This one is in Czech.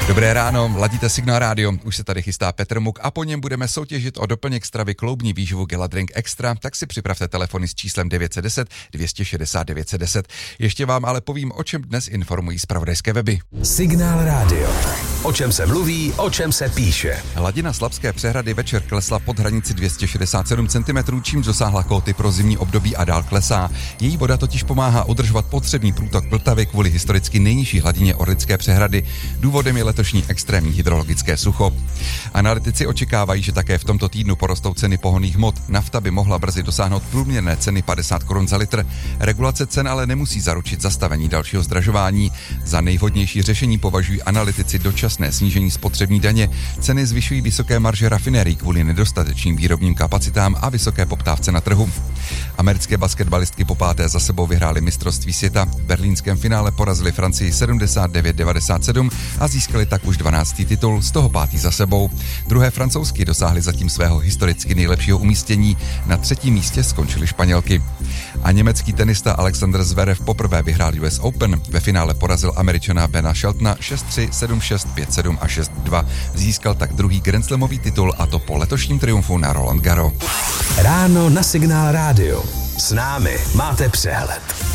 Dobré ráno, ladíte Signál rádio, už se tady chystá Petr Muk a po něm budeme soutěžit o doplněk stravy kloubní výživu Geladrink Extra, tak si připravte telefony s číslem 910 260 910. Ještě vám ale povím, o čem dnes informují zpravodajské weby. Signál rádio. O čem se mluví, o čem se píše. Hladina Slapské přehrady večer klesla pod hranici 267 cm, čímž dosáhla kóty pro zimní období a dál klesá. Její voda totiž pomáhá udržovat potřebný průtok Vltavy kvůli historicky nejnižší hladině Orlické přehrady. Důvodem je letošní extrémní hydrologické sucho. Analytici očekávají, že také v tomto týdnu porostou ceny pohonných hmot. Nafta by mohla brzy dosáhnout průměrné ceny 50 korun za litr. Regulace cen ale nemusí zaručit zastavení dalšího zdražování. Za nejvhodnější řešení považují analytici dočasné snížení spotřební daně. Ceny zvyšují vysoké marže rafinérií kvůli nedostatečným výrobním kapacitám a vysoké poptávce na trhu. Americké basketbalistky po páté za sebou vyhrály mistrovství světa. V berlínském finále porazili Francii 79-97 a získali tak už 12. titul, z toho 5. za sebou. Druhé francouzsky dosáhly zatím svého historicky nejlepšího umístění. Na 3. místě skončily Španělky. A německý tenista Alexander Zverev poprvé vyhrál US Open. Ve finále porazil Američana Bena Sheltona 6-3, 7-6, 5-7 a 6-2. Získal tak druhý grandslamový titul, a to po letošním triumfu na Roland Garros. Ráno na Signál rádio. S námi máte přehled.